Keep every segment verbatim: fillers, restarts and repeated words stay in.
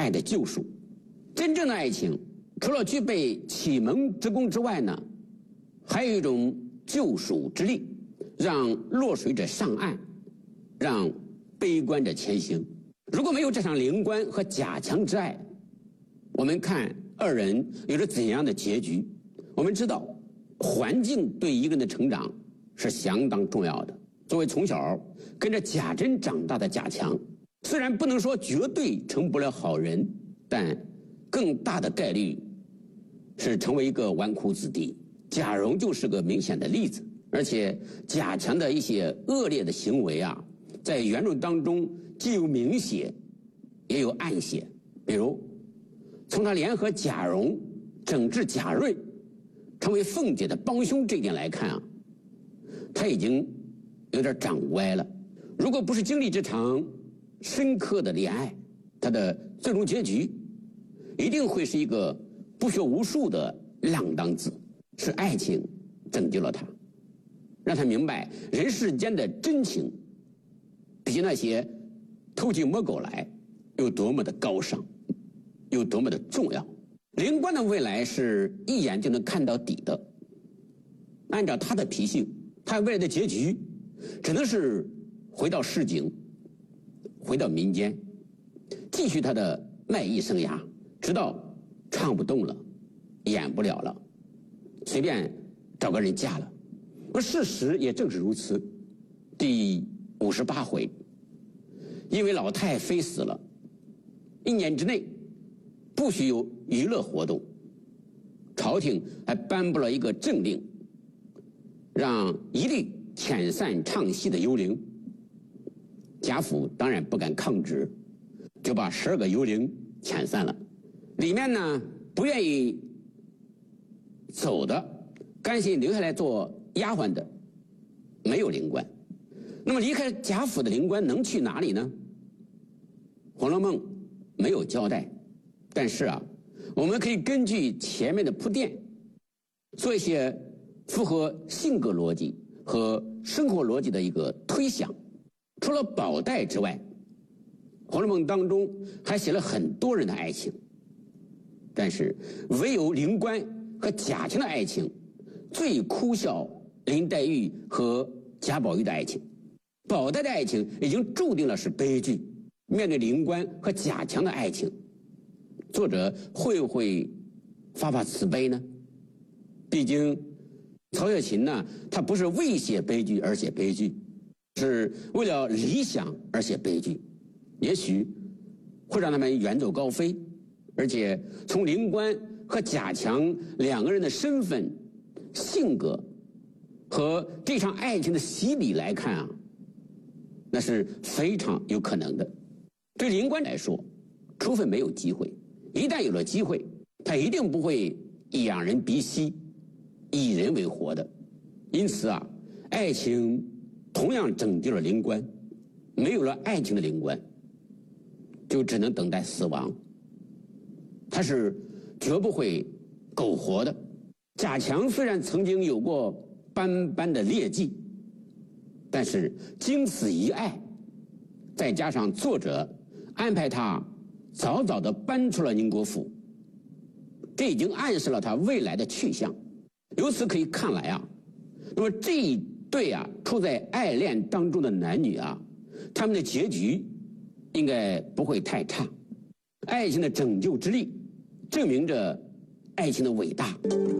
爱的救赎。真正的爱情，除了具备启蒙之功之外呢，还有一种救赎之力，让落水者上岸，让悲观者前行。如果没有这场灵官和贾强之爱，我们看二人有着怎样的结局？我们知道，环境对一个人的成长是相当重要的。作为从小跟着贾珍长大的贾强，虽然不能说绝对成不了好人，但更大的概率是成为一个纨绔子弟。贾蓉就是个明显的例子。而且贾强的一些恶劣的行为啊，在原著当中既有明写也有暗写。比如从他联合贾蓉整治贾瑞，成为凤姐的帮凶这一点来看啊，他已经有点长歪了。如果不是经历这场深刻的恋爱，他的最终结局一定会是一个不学无术的浪荡子。是爱情拯救了他，让他明白人世间的真情比起那些偷鸡摸狗来有多么的高尚，有多么的重要。灵官的未来是一眼就能看到底的，按照他的脾性，他未来的结局只能是回到市井，回到民间，继续他的卖艺生涯，直到唱不动了，演不了了，随便找个人嫁了。而事实也正是如此。第五十八回，因为老太妃死了，一年之内不许有娱乐活动，朝廷还颁布了一个政令，让一律遣散唱戏的幽灵。贾府当然不敢抗旨，就把十二个幽灵遣散了。里面呢，不愿意走的，甘心留下来做丫鬟的，没有灵官。那么离开贾府的灵官能去哪里呢？《红楼梦》没有交代，但是啊，我们可以根据前面的铺垫，做一些符合性格逻辑和生活逻辑的一个推想。除了宝黛之外，《红楼梦》当中还写了很多人的爱情，但是唯有灵官和贾强的爱情最哭笑林黛玉和贾宝玉的爱情。宝黛的爱情已经注定了是悲剧，面对灵官和贾强的爱情，作者会不会发发慈悲呢？毕竟曹雪芹呢，他不是为写悲剧而写悲剧，是为了理想而写悲剧，也许会让他们远走高飞。而且从灵官和贾强两个人的身份、性格和这场爱情的洗礼来看啊，那是非常有可能的。对灵官来说，除非没有机会，一旦有了机会，他一定不会仰人鼻息，以人为活的。因此啊，爱情同样拯救了灵官，没有了爱情的灵官就只能等待死亡，他是绝不会苟活的。贾强虽然曾经有过斑斑的劣迹，但是经此一爱，再加上作者安排他早早地搬出了宁国府，这已经暗示了他未来的去向。由此可以看来啊，那么这一对啊处在爱恋当中的男女啊，他们的结局应该不会太差。爱情的拯救之力证明着爱情的伟大。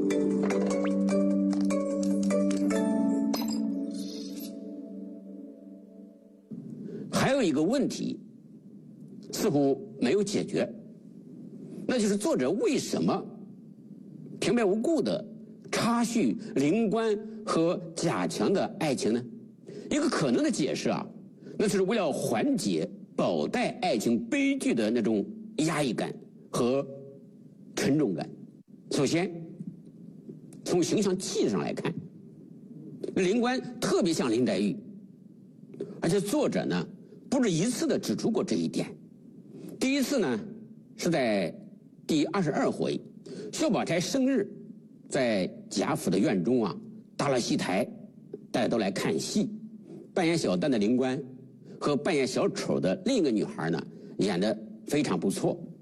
还有一个问题似乎没有解决，那就是作者为什么平白无故的插叙灵官和贾强的爱情呢？一个可能的解释啊，那就是为了缓解宝黛爱情悲剧的那种压抑感和沉重感。首先从形象气质上来看，灵官特别像林黛玉，而且作者呢不止一次的指出过这一点。第一次呢是在第二十二回，薛宝钗生日，在贾府的院中啊搭了戏台，大家都来看戏。扮演小旦的灵官和扮演小丑的另一个女孩呢演得非常不错。